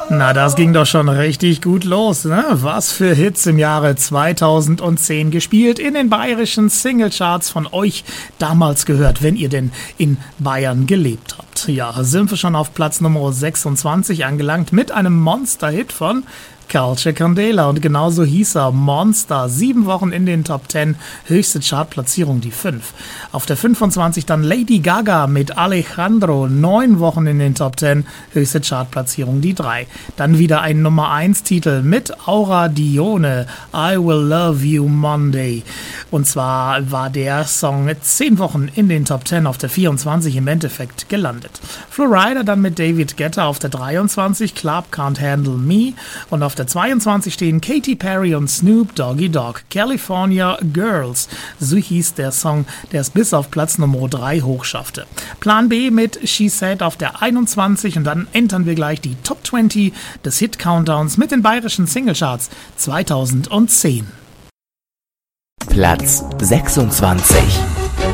Na, das ging doch schon richtig gut los, ne? Was für Hits im Jahre 2010 gespielt in den bayerischen Singlecharts von euch damals gehört, wenn ihr denn in Bayern gelebt habt. Ja, sind wir schon auf Platz Nummer 26 angelangt mit einem Monster-Hit von Calce Candela und genauso hieß er, Monster, 7 Wochen in den Top 10, höchste Chartplatzierung die 5. Auf der 25 dann Lady Gaga mit Alejandro, 9 Wochen in den Top 10, höchste Chartplatzierung die 3. Dann wieder ein Nummer 1 Titel mit Aura Dione, I Will Love You Monday. Und zwar war der Song 10 Wochen in den Top 10, auf der 24 im Endeffekt gelandet. Florida dann mit David Guetta auf der 23, Club Can't Handle Me, und auf der 22 stehen Katy Perry und Snoop Doggy Dogg, California Girls. So hieß der Song, der es bis auf Platz Nummer 3 hochschaffte. Plan B mit She Said auf der 21 und dann entern wir gleich die Top 20 des Hit Countdowns mit den bayerischen Singlecharts 2010. Platz 26.